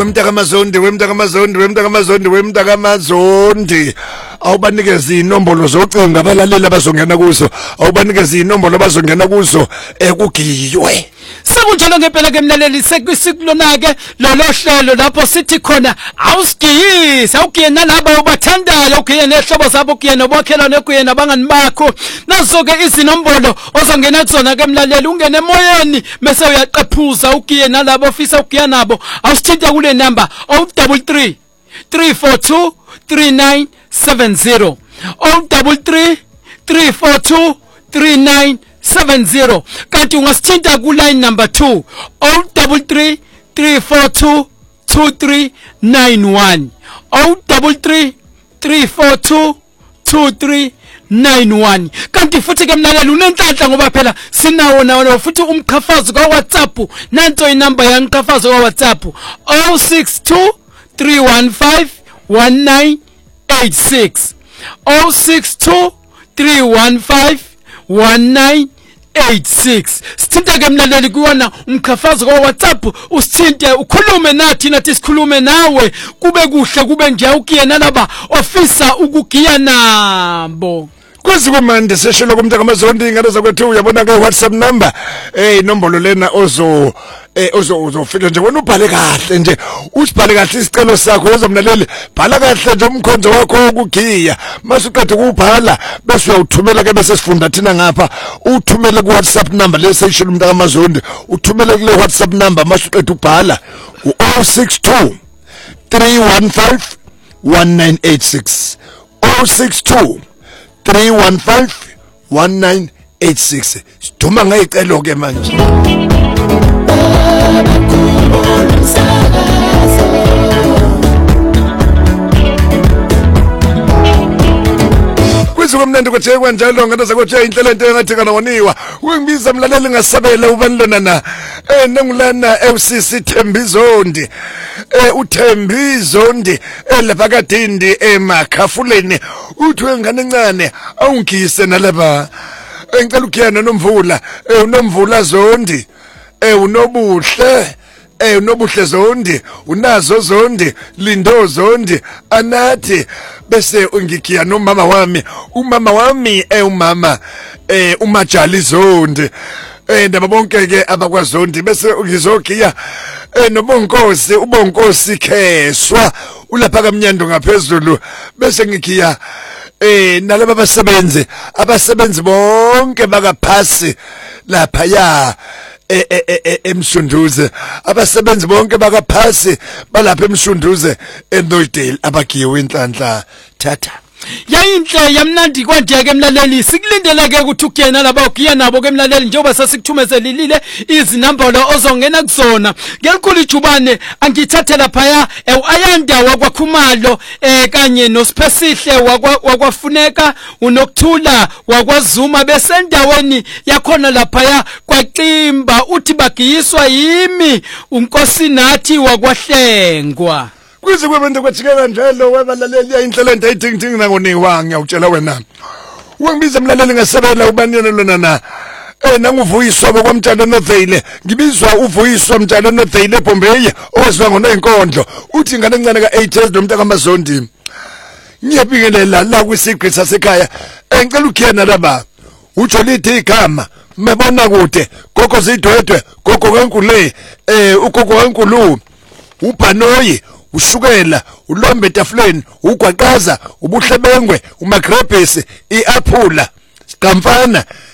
Wemntaka-Mazondi awubanikeza inombolo zocingo abalaleli abazongena kuzo awubanikeza inombolo abazongena kuzo kugiywe sekunjalo ngempela ke mlaleli sekusikulona ke lolo hlelo lapho sithi khona awusigiyise awugiye nalabo obathandayo ugiye nehlobo zabo ugiye nobakhelwane ugiye nabangani bakho nazo ke izinombolo ozongena kuzona ke mlaleli ungene emoyeni bese uyaqephuza ugiye nalabo ofisa ugiya nabo awusithinta kule number 033 342 3970 033 342 3970 kanti ungasithinta ku line number 2 033 342 2391 033 342 2391 kanti futhi ke mlaleli unenhlanhla ngoba phela sinawo nawo futhi umkhafazo ka WhatsApp nanto inamba yangiqhafazo ka WhatsApp 062 315 1986 062 315 1986 sithinta ke mlaleli kuwona umkhafazo kwa WhatsApp usithinte ukhulume nathi sikhulume nawe kube kuhle kube nje ukuyena laba ofisa ukugiya nabo Kuzikumande seshilo kumntaka-Mazondi ingane zakwethu uyabona ke WhatsApp number inombolo lena uzofika nje wena ubhale kahle nje usibhale kahle isicelo sakho uzomlaleli bhala kahle nje umkhonzo wakho ukugiya masuqede ukubhala bese uyawuthumela ke bese sifunda thina ngapha uthumele ku WhatsApp number leseshilo umntaka-Mazondi uthumele kule WhatsApp number masuqede ubhala u062 315 1986 062 315 1986 siduma ngayicelo ke manje Kuzikumnandi kwethe kwanjalo ngadaza kwethe inhlelo into engathi kanawoniwa ungibiza mlaleli ngasabela ubanilona na nengulana FCC Thembizondi uThembizondi elabakadindi emakhafuleni uthi wengane encane awungise nalaba engicela ukuyana nomvula unomvula Zondi unobuhle unobuhle Zondi unazo Zondi Lindo Zondi anathi bese ungigiya nomama wami umama umajali Zondi ndaba bonke ke abakwaZondi bese ngizogiya nobonkosi ubonkosi Kheswa ulapha kaMnyando ngaphezulu bese ngigiya nalabo abasebenzi bonke bakaphasi lapha ya emsunduze abasebenzi bonke bakaphasi balapha emsunduze eNoydale abagiye inhlanhla thatha yayinhle yamnandi kwanje ke mlaleli sikulindela ke ukuthi ukuyena laba ugiya nabo ke mlaleli njengoba sesikuthumezele izinombolo ozongena kuzona ngelikhulu ijubane angithathe lapha ayanda wakwakhumalo kanye noSiphesihle wakwafuneka unokuthula wakwaZuma besendaweni yakhona lapha kwaXimba uthi bagiyiswa yimi unkosi nathi wakwaHlengwa Kuze kwebende kwethike kanjalo webalaleli inhlelo endayidingidingi nangoniwa ngiyawutshela wena ungibiza mlaleli ngasabela ubaniyana lona na nanguvuyiswa bokwamtshalo noVeile ngibizwa uvuyiswa mtshalo noVeile eBombay owazwa ngoNenkondlo uthi ingane encane ka8 nomntaka-Mazondi ngiyabingelela la kwisigqi sasekhaya ngicela ukuyena laba utsho lithi igama mebona kude gogo zidwedwe gogo kaNkule ugogo kaNkulu uBhanoyi ushukela ulombe etafuleni ugwaqaza ubuhlebengwe umagrebhesi iaphula sikamfana